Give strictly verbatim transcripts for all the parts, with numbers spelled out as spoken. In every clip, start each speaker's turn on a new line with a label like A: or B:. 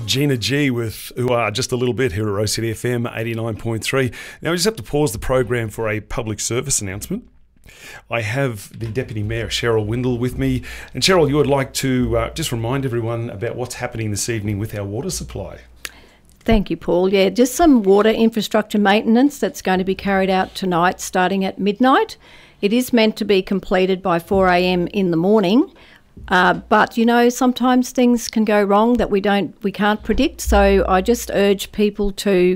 A: Gina G with Who Are Just a Little Bit here at Rose City F M eighty-nine point three. Now we just have to pause the program for a public service announcement. I have the Deputy Mayor Cheryl Windle with me. And Cheryl, you would like to uh, just remind everyone about what's happening this evening with our water supply.
B: Thank you, Paul. Yeah, just some water infrastructure maintenance that's going to be carried out tonight starting at midnight. It is meant to be completed by four a m in the morning. Uh, but, you know, sometimes things can go wrong that we don't, we can't predict. So I just urge people to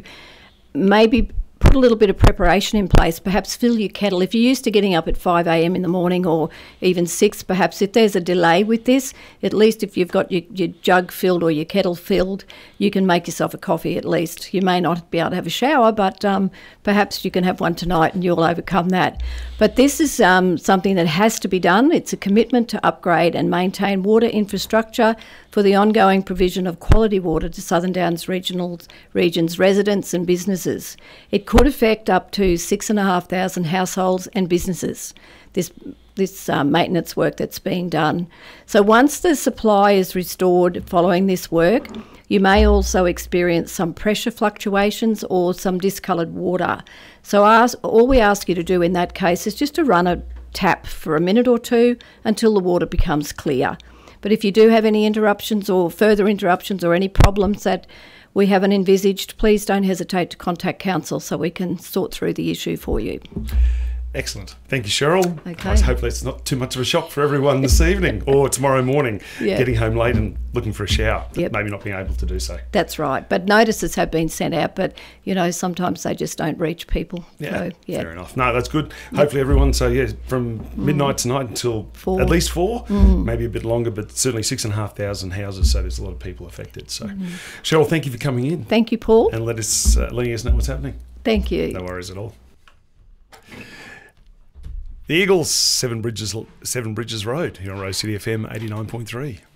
B: maybe put a little bit of preparation in place, perhaps fill your kettle. If you're used to getting up at five a m in the morning or even six, perhaps if there's a delay with this, at least if you've got your, your jug filled or your kettle filled, you can make yourself a coffee at least. You may not be able to have a shower, but um, perhaps you can have one tonight and you'll overcome that. But this is um, something that has to be done. It's a commitment to upgrade and maintain water infrastructure for the ongoing provision of quality water to Southern Downs Regional Region's residents and businesses. It could affect up to six and a half thousand households and businesses, this this uh, maintenance work that's being done. So once the supply is restored following this work, you may also experience some pressure fluctuations or some discoloured water. So ask, all we ask you to do in that case is just to run a tap for a minute or two until the water becomes clear. But if you do have any interruptions or further interruptions or any problems that we haven't envisaged, please don't hesitate to contact council so we can sort through the issue for you.
A: Excellent. Thank you, Cheryl.
B: Okay.
A: Nice. Hopefully it's not too much of a shock for everyone this evening or tomorrow morning,
B: yeah.
A: getting home late and looking for a shower,
B: Yep.
A: maybe not being able to do so.
B: That's right. But notices have been sent out, but, you know, sometimes they just don't reach people.
A: Yeah,
B: so, yeah.
A: Fair enough. No, that's good. Hopefully everyone, so yeah, from
B: Mm.
A: midnight tonight until
B: Four.
A: at least four,
B: Mm.
A: maybe a bit longer, but certainly six and a half thousand houses, so there's a lot of people affected. So,
B: Mm.
A: Cheryl, thank you for coming in.
B: Thank you, Paul.
A: And let us, uh, letting us know what's happening.
B: Thank you.
A: No worries at all. The Eagles, Seven Bridges, Seven Bridges Road here on Rose City F M eighty-nine point three.